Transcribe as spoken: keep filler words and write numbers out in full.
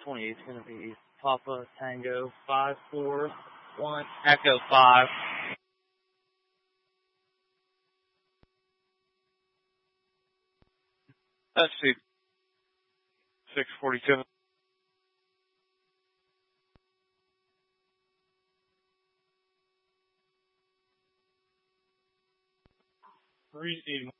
twenty. It's going to be Papa Tango five four one Echo five. That's it. six forty-seven. Receiving.